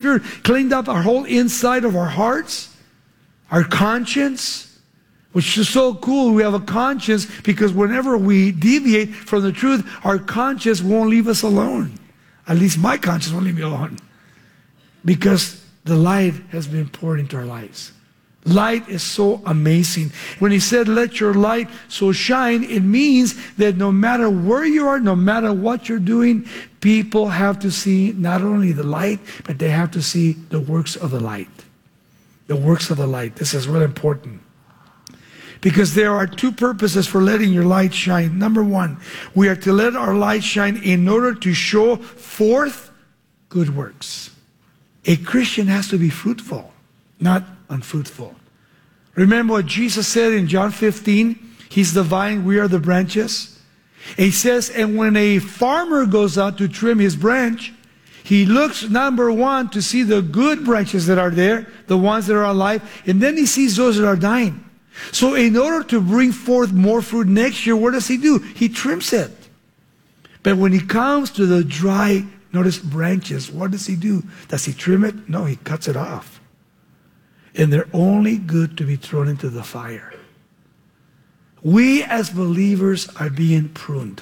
Spirit cleaned up our whole inside of our hearts, our conscience, which is so cool. We have a conscience because whenever we deviate from the truth, our conscience won't leave us alone. At least my conscience won't leave me alone. Because the light has been poured into our lives. Light is so amazing. When he said, let your light so shine, it means that no matter where you are, no matter what you're doing, people have to see not only the light, but they have to see the works of the light. The works of the light. This is really important. Because there are two purposes for letting your light shine. Number one, we are to let our light shine in order to show forth good works. A Christian has to be fruitful, not unfruitful. Remember what Jesus said in John 15? He's the vine, we are the branches. And he says, and when a farmer goes out to trim his branch, he looks, number one, to see the good branches that are there, the ones that are alive, and then he sees those that are dying. So in order to bring forth more fruit next year, what does he do? He trims it. But when he comes to the dry, notice, branches, what does he do? Does he trim it? No, he cuts it off. And they're only good to be thrown into the fire. We as believers are being pruned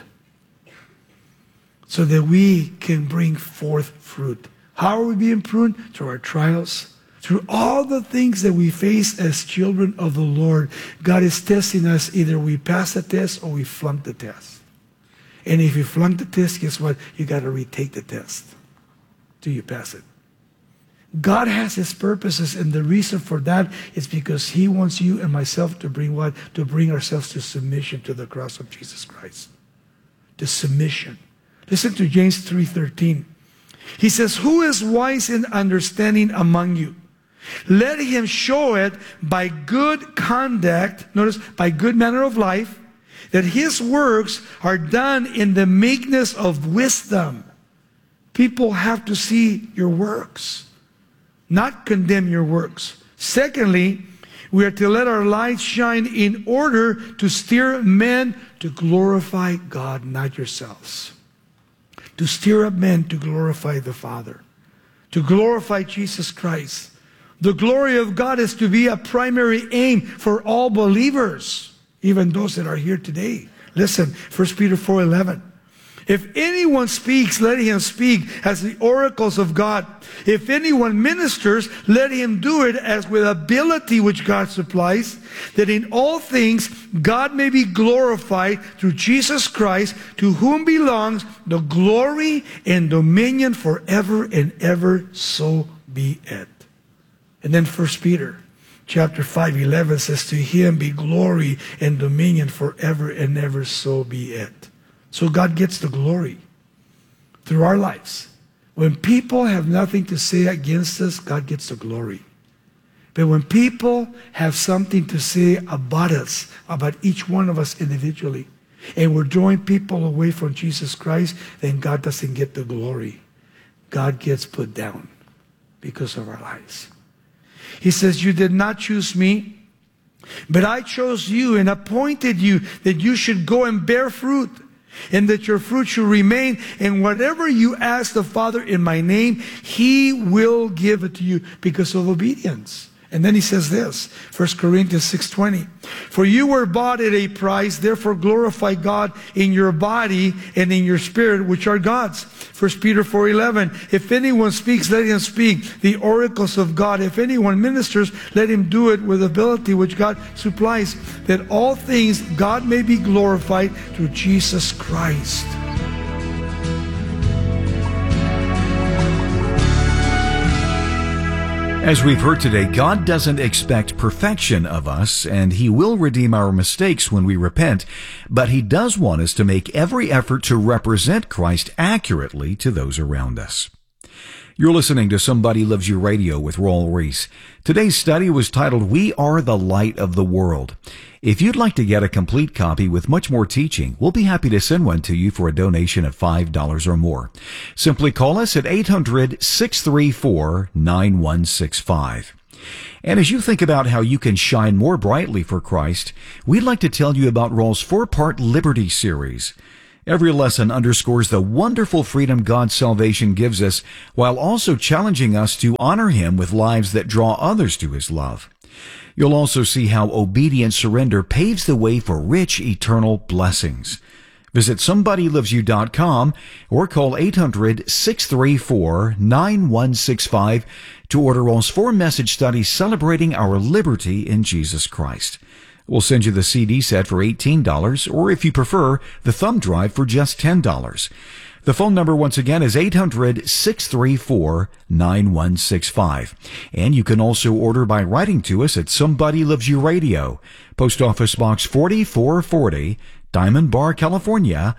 so that we can bring forth fruit. How are we being pruned? Through our trials, through all the things that we face as children of the Lord. God is testing us. Either we pass the test or we flunk the test. And if you flunk the test, guess what? You got to retake the test till you pass it. God has his purposes, and the reason for that is because he wants you and myself to bring what? To bring ourselves to submission to the cross of Jesus Christ. To submission. Listen to James 3:13. He says, who is wise in understanding among you? Let him show it by good conduct, notice, by good manner of life, that his works are done in the meekness of wisdom. People have to see your works, not condemn your works. Secondly, we are to let our light shine in order to steer men to glorify God, not yourselves. To stir up men to glorify the Father, to glorify Jesus Christ. The glory of God is to be a primary aim for all believers, even those that are here today. Listen, 1 Peter 4:11. If anyone speaks, let him speak as the oracles of God. If anyone ministers, let him do it as with ability which God supplies, that in all things God may be glorified through Jesus Christ, to whom belongs the glory and dominion forever and ever, so be it. And then 1 Peter chapter 5:11 says, to him be glory and dominion forever and ever, so be it. So God gets the glory through our lives. When people have nothing to say against us, God gets the glory. But when people have something to say about us, about each one of us individually, and we're drawing people away from Jesus Christ, then God doesn't get the glory. God gets put down because of our lives. He says, you did not choose me, but I chose you and appointed you that you should go and bear fruit, and that your fruit should remain. And whatever you ask the Father in my name, he will give it to you because of obedience. And then he says this, 1 Corinthians 6:20. For you were bought at a price, therefore glorify God in your body and in your spirit, which are God's. 1 Peter 4:11. If anyone speaks, let him speak the oracles of God. If anyone ministers, let him do it with ability which God supplies, that all things God may be glorified through Jesus Christ. As we've heard today, God doesn't expect perfection of us, and he will redeem our mistakes when we repent, but he does want us to make every effort to represent Christ accurately to those around us. You're listening to Somebody Loves You Radio with Raul Ries. Today's study was titled, We Are the Light of the World. If you'd like to get a complete copy with much more teaching, we'll be happy to send one to you for a donation of $5 or more. Simply call us at 800-634-9165. And as you think about how you can shine more brightly for Christ, we'd like to tell you about Raul's 4-part Liberty series. Every lesson underscores the wonderful freedom God's salvation gives us, while also challenging us to honor Him with lives that draw others to His love. You'll also see how obedient surrender paves the way for rich eternal blessings. Visit SomebodyLovesYou.com or call 800-634-9165 to order those 4 message studies celebrating our liberty in Jesus Christ. We'll send you the CD set for $18, or if you prefer, the thumb drive for just $10. The phone number once again is 800-634-9165. And you can also order by writing to us at Somebody Loves You Radio, Post Office Box 4440, Diamond Bar, California,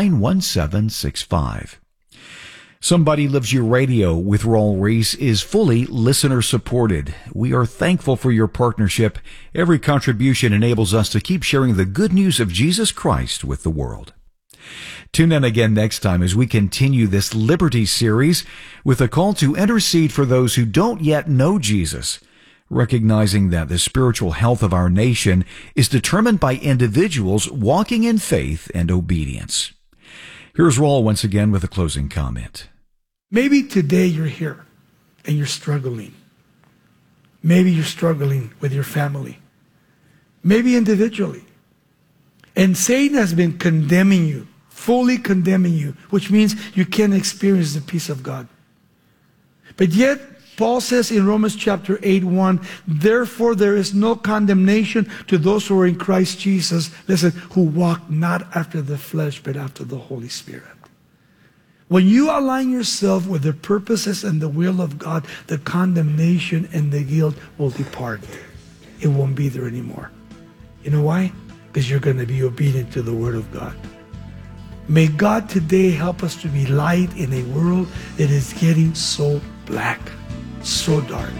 91765. Somebody Loves You Radio with Raul Ries is fully listener-supported. We are thankful for your partnership. Every contribution enables us to keep sharing the good news of Jesus Christ with the world. Tune in again next time as we continue this Liberty series with a call to intercede for those who don't yet know Jesus, recognizing that the spiritual health of our nation is determined by individuals walking in faith and obedience. Here's Raul once again with a closing comment. Maybe today you're here and you're struggling. Maybe you're struggling with your family. Maybe individually. And Satan has been condemning you, fully condemning you, which means you can't experience the peace of God. But yet, Paul says in Romans chapter 8:1, therefore there is no condemnation to those who are in Christ Jesus, listen, who walk not after the flesh, but after the Holy Spirit. When you align yourself with the purposes and the will of God, the condemnation and the guilt will depart. It won't be there anymore. You know why? Because you're going to be obedient to the Word of God. May God today help us to be light in a world that is getting so black, so dark.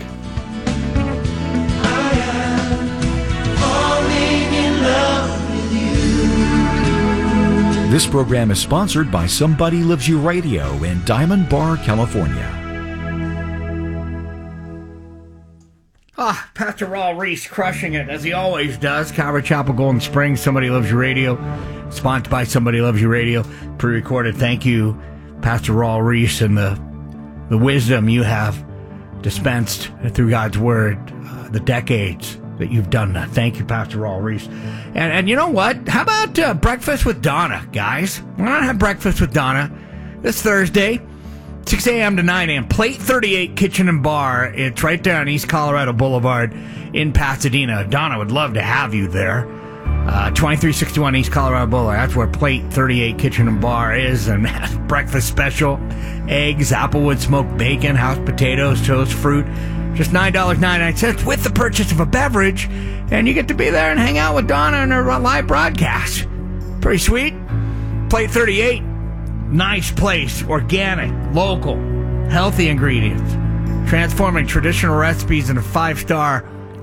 I am falling in love with you. This program is sponsored by Somebody Loves You Radio in Diamond Bar, California. Pastor Raul Ries crushing it, as he always does. Calvary Chapel, Golden Springs, Somebody Loves You Radio. Sponsored by Somebody Loves You Radio. Pre-recorded. Thank you, Pastor Raul Ries, and the wisdom you have dispensed through God's Word, the decades that you've done that. Thank you, Pastor Raul Ries. And you know what? How about breakfast with Donna, guys? Why not have breakfast with Donna this Thursday, 6 a.m. to 9 a.m. Plate 38 Kitchen and Bar. It's right there on East Colorado Boulevard in Pasadena. Donna would love to have you there. 2361 East Colorado Boulevard. That's where Plate 38 Kitchen and Bar is. And breakfast special. Eggs, Applewood smoked bacon, house potatoes, toast, fruit. Just $9.99 with the purchase of a beverage. And you get to be there and hang out with Donna in her live broadcast. Pretty sweet. Plate 38. Nice place. Organic, local, healthy ingredients. Transforming traditional recipes into 5-star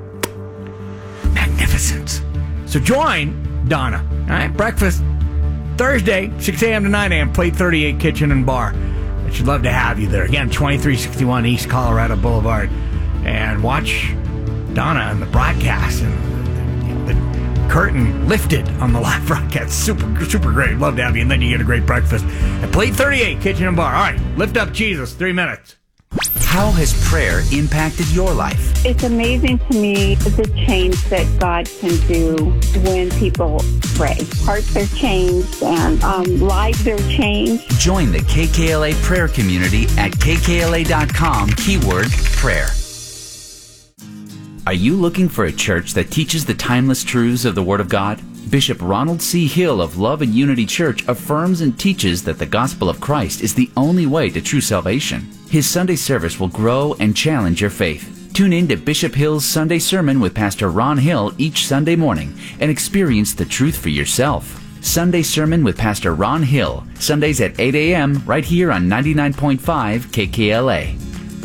magnificence. So join Donna. All right, breakfast Thursday, 6 a.m. to 9 a.m. Plate 38 Kitchen and Bar. She'd love to have you there. Again, 2361 East Colorado Boulevard. And watch Donna and the broadcast and the curtain lifted on the live broadcast. Super great. Love to have you. And then you get a great breakfast at Plate 38 Kitchen and Bar. All right, lift up Jesus. 3 minutes. How has prayer impacted your life? It's amazing to me the change that God can do when people pray. Hearts are changed and lives are changed. Join the KKLA prayer community at kkla.com, keyword prayer. Are you looking for a church that teaches the timeless truths of the Word of God? Bishop Ronald C. Hill of Love and Unity Church affirms and teaches that the gospel of Christ is the only way to true salvation. His Sunday service will grow and challenge your faith. Tune in to Bishop Hill's Sunday Sermon with Pastor Ron Hill each Sunday morning and experience the truth for yourself. Sunday Sermon with Pastor Ron Hill, Sundays at 8 a.m. right here on 99.5 KKLA.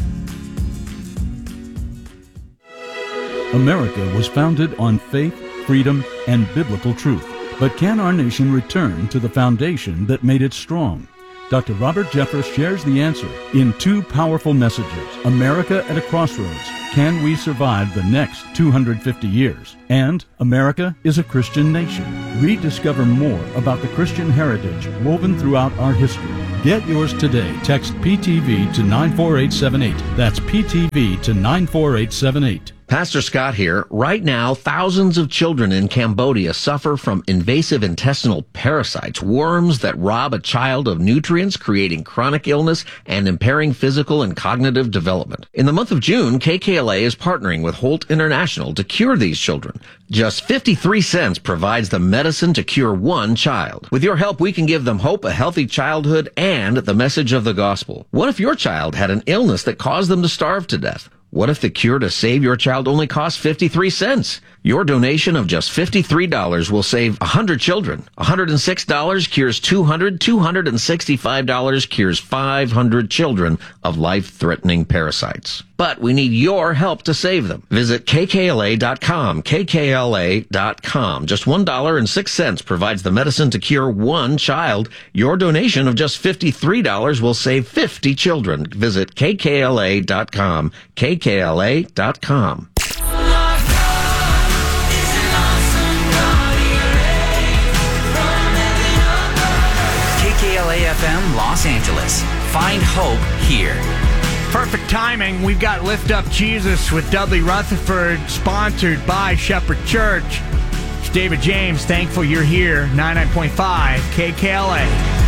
America was founded on faith, freedom, and biblical truth. But can our nation return to the foundation that made it strong? Dr. Robert Jeffress shares the answer in 2 powerful messages, America at a Crossroads can we survive the next 250 years? And America is a Christian nation. Rediscover more about the Christian heritage woven throughout our history. Get yours today. Text PTV to 94878. That's PTV to 94878. Pastor Scott here. Right now, thousands of children in Cambodia suffer from invasive intestinal parasites, worms that rob a child of nutrients, creating chronic illness and impairing physical and cognitive development. In the month of June, KKLA is partnering with Holt International to cure these children. Just 53 cents provides the medicine to cure one child. With your help, we can give them hope, a healthy childhood, and the message of the gospel. What if your child had an illness that caused them to starve to death? What if the cure to save your child only costs 53 cents? Your donation of just $53 will save 100 children. $106 cures 200. $265 cures 500 children of life-threatening parasites. But we need your help to save them. Visit kkla.com. kkla.com. Just $1.06 provides the medicine to cure one child. Your donation of just $53 will save 50 children. Visit kkla.com. kkla.com. KKLA-FM Los Angeles. Find hope here. Perfect timing. We've got Lift Up Jesus with Dudley Rutherford, sponsored by Shepherd Church. It's David James. Thankful you're here. 99.5 KKLA.